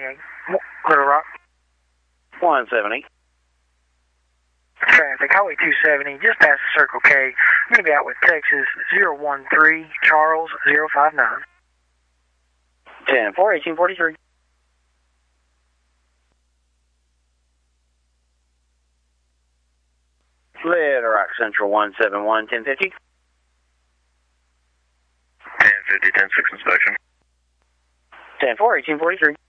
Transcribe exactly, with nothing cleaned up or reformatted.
eight. Little Rock. one seventy. Traffic, Highway two seventy, just past the Circle K. I'm going to be out with Texas zero one three, Charles zero five nine. ten four, eighteen forty-three. Little Rock Central one seven one, ten fifty. ten fifty, ten six inspection. ten four, eighteen forty-three.